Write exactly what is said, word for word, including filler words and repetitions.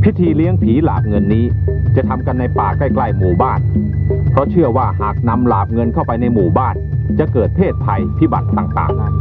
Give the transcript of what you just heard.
พิธีเลี้ยงผีหลาบเงินนี้จะทำกันในป่าใกล้ๆหมู่บ้านเพราะเชื่อว่าหากนำหลาบเงินเข้าไปในหมู่บ้านจะเกิดเพศภัยพิบัติต่างๆ